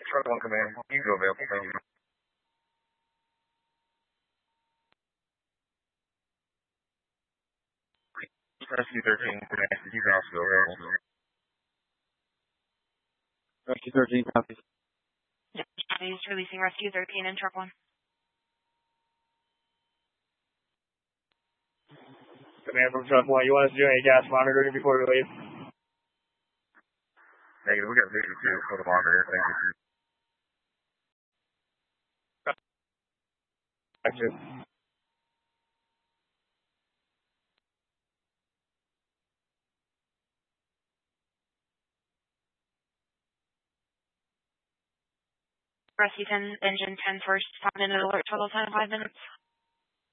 Charlie 1 Command, you go available, thank you. Rescue 13, Command, you can also go available. Rescue 13, copies. He's releasing Rescue 13 in Truck 1. Command from Truck 1, you want us to do any gas monitoring before we leave? Negative, we got vision 2 for the monitor, thank you. Gotcha. Rescue 10, engine 10 first, found in an alert, total time 5 minutes.